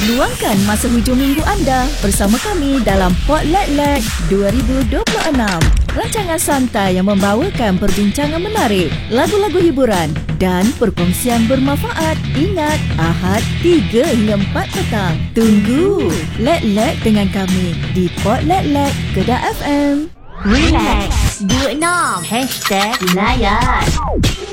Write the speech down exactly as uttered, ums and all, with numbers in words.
Luangkan masa hujung minggu anda bersama kami dalam Potluck dua ribu dua puluh enam. Rancangan santai yang membawakan perbincangan menarik, lagu-lagu hiburan dan perkongsian bermanfaat. Ingat, Ahad tiga hingga empat petang. Tunggu Lek-Lek dengan kami di Potluck Kedah F M. Relax, dua enam Hashtag Layan.